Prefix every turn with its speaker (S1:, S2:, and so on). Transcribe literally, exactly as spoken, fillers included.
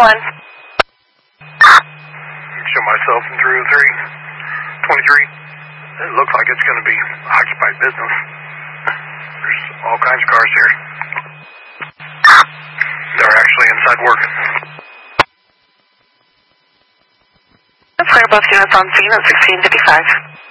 S1: one.
S2: Show myself in three oh three, twenty-three. It looks like it's going to be occupied business. There's all kinds of cars here. They're actually inside working.
S1: Clear both units on scene at sixteen fifty-five.